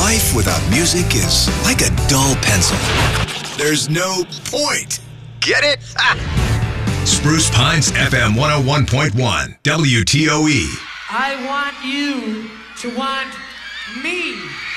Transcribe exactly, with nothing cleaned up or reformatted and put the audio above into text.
Life without music is like a dull pencil. There's no point. Get it? Spruce Pines F M one oh one point one, W T O E. I want you to want me.